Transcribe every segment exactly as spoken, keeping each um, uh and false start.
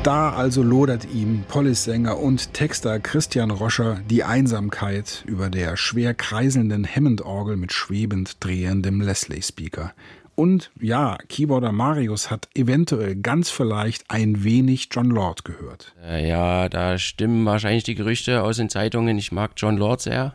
Da also lodert ihm Police-Sänger und Texter Christian Roscher die Einsamkeit über der schwer kreiselnden Hammond-Orgel mit schwebend drehendem Leslie-Speaker. Und ja, Keyboarder Marius hat eventuell ganz vielleicht ein wenig Jon Lord gehört. Ja, da stimmen wahrscheinlich die Gerüchte aus den Zeitungen. Ich mag Jon Lord sehr.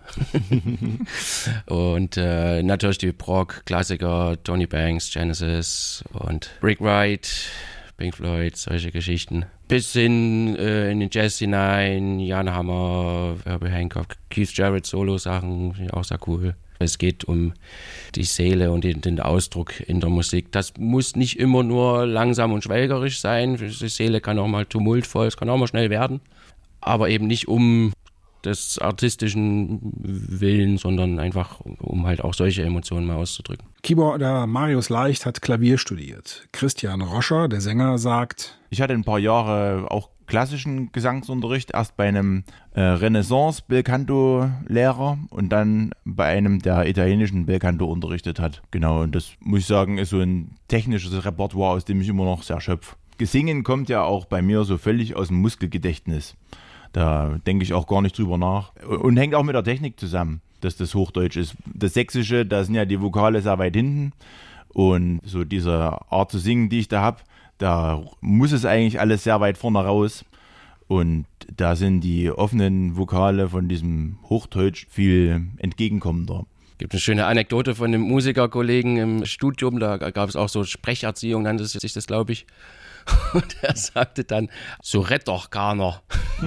Und äh, natürlich die Prog-Klassiker, Tony Banks, Genesis und Rick Wright, Pink Floyd, solche Geschichten. Bis hin äh, in den Jazz hinein, Jan Hammer, Herbie Hancock, Keith Jarrett, Solo-Sachen, auch sehr cool. Es geht um die Seele und den, den Ausdruck in der Musik. Das muss nicht immer nur langsam und schwelgerisch sein. Die Seele kann auch mal tumultvoll, es kann auch mal schnell werden. Aber eben nicht um des artistischen Willen, sondern einfach um halt auch solche Emotionen mal auszudrücken. Keyboarder Marius Leicht hat Klavier studiert. Christian Roscher, der Sänger, sagt: Ich hatte ein paar Jahre auch klassischen Gesangsunterricht, erst bei einem äh, Renaissance-Belcanto-Lehrer und dann bei einem, der italienischen Belcanto unterrichtet hat. Genau, und das muss ich sagen, ist so ein technisches Repertoire, aus dem ich immer noch sehr schöpfe. Gesingen kommt ja auch bei mir so völlig aus dem Muskelgedächtnis. Da denke ich auch gar nicht drüber nach. Und hängt auch mit der Technik zusammen, dass das Hochdeutsch ist. Das Sächsische, da sind ja die Vokale sehr weit hinten. Und so diese Art zu singen, die ich da habe, da muss es eigentlich alles sehr weit vorne raus. Und da sind die offenen Vokale von diesem Hochdeutsch viel entgegenkommender. Es gibt eine schöne Anekdote von einem Musikerkollegen im Studium, da gab es auch so Sprecherziehung, nannte sich das, glaube ich. Und er sagte dann, so rett doch keiner.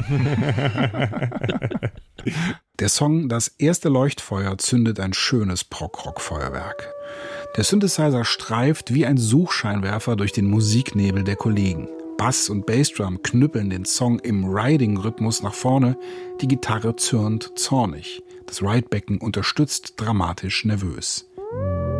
Der Song Das erste Leuchtfeuer zündet ein schönes Prog-Rock-Feuerwerk. Der Synthesizer streift wie ein Suchscheinwerfer durch den Musiknebel der Kollegen. Bass und Bassdrum knüppeln den Song im Riding-Rhythmus nach vorne, die Gitarre zürnt zornig. Das Ridebecken unterstützt dramatisch nervös.